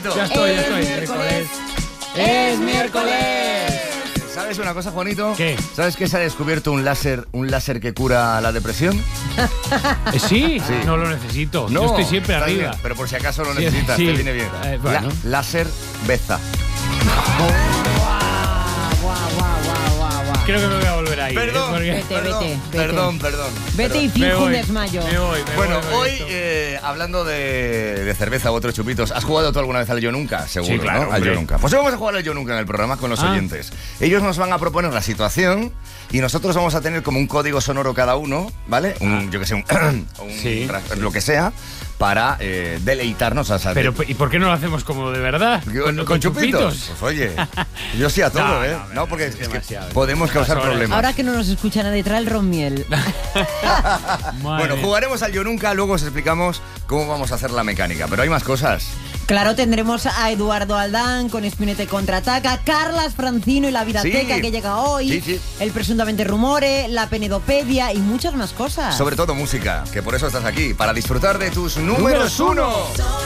Juanito. Ya estoy. ¡Es miércoles! ¿Sabes una cosa, Juanito? ¿Qué? ¿Sabes que se ha descubierto un láser que cura la depresión? ¿Sí? Sí. No lo necesito. Yo estoy siempre está arriba. bien, pero por si acaso lo Sí, necesitas, sí. te viene bien. Bueno. Láser Beza. Creo que me voy a volver a ir. Perdón, Porque- Vete. Perdón. Vete y Me finge un voy, desmayo. Me voy. Bueno, me hoy, esto. hablando de cerveza u otros chupitos, ¿has jugado tú alguna vez al Yo Nunca? Seguro, Sí, claro, ¿no? Al hombre. Yo Nunca. Pues hoy vamos a jugar al Yo Nunca en el programa con los oyentes. Ellos nos van a proponer la situación y nosotros vamos a tener como un código sonoro cada uno, ¿vale? Yo que sé, Sí. lo que sea, para deleitarnos a Pero, ¿y por qué no lo hacemos como de verdad? ¿Con chupitos? Pues oye, yo sí a todo, No, ¿eh? no, No, porque es que demasiado. podemos causar Las horas. problemas. Ahora que no nos escucha nadie, trae el ron miel. Bueno, jugaremos al Yo Nunca, luego os explicamos cómo vamos a hacer la mecánica, pero hay más cosas. Claro, tendremos a Eduardo Aldán con Espinete Contraataca, Carlas Francino y la Vidateca Sí. que llega hoy, Sí. el Presuntamente Rumore, la Penedopedia y muchas más cosas. Sobre todo música, que por eso estás aquí, para disfrutar de tus números uno.